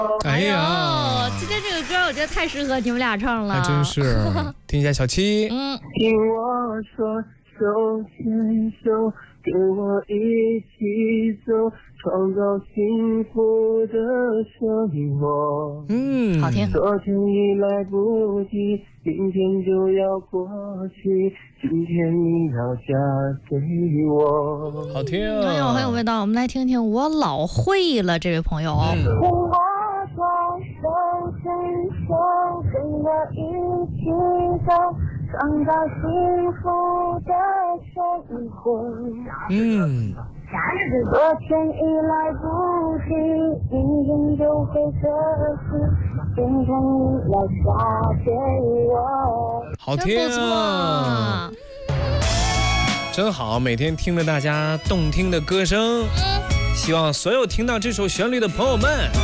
哎呀， 今天这个歌我觉得太适合你们俩唱了， 还真是。听一下小七。 听我说，手牵手，跟我一起走，创造幸福的生活。 好听。 昨天已来不及，明天就要过去，今天你要嫁给我。 好听。 哎呦，很有味道。我们来听听我老会了这位朋友。 跟我左手牵手，跟我一起走，创造幸福的生活。昨天已来不及，明天就会过去，今天你要嫁给我。 好听啊！真好，每天听着大家动听的歌声，希望所有听到这首旋律的朋友们